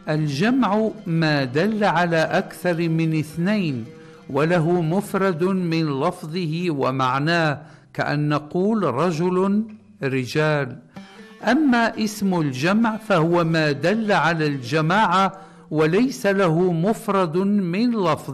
الجمع ما دل على أكثر من اثنين وله مفرد من لفظه ومعناه، كأن نقول رجل رجال. أما اسم الجمع فهو ما دل على الجماعة وليس له مفرد من لفظه.